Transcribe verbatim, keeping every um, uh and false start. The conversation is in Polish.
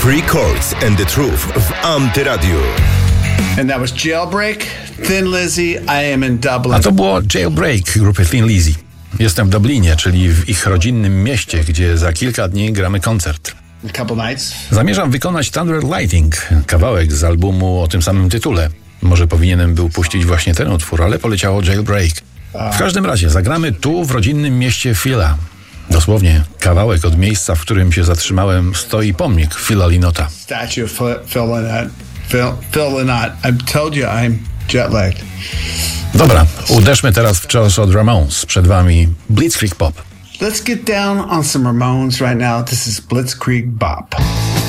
Three Chords and the Truth w Antyradiu. And that was Jailbreak, Thin Lizzy, I Am in Dublin. A to było Jailbreak grupy Thin Lizzy. Jestem w Dublinie, czyli w ich rodzinnym mieście, gdzie za kilka dni gramy koncert. A couple nights. Zamierzam wykonać Thunder Lightning, kawałek z albumu o tym samym tytule. Może powinienem był puścić właśnie ten utwór, ale poleciało Jailbreak. W każdym razie zagramy tu w rodzinnym mieście Phila. Dosłownie kawałek od miejsca, w którym się zatrzymałem, stoi pomnik Phila Lynota. Statue of Phil Lynott. Phil, Phil Lynott. I told you I'm jet lagged. Dobra, uderzmy teraz w czas od Ramones. Przed wami Blitzkrieg Pop. Let's get down on some Ramones right now. This is Blitzkrieg Bop.